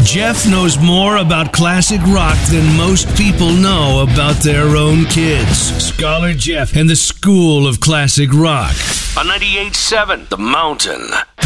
Jeff knows more about classic rock than most people know about their own kids. Scholar Jeff and the School of Classic Rock on 98.7 The Mountain.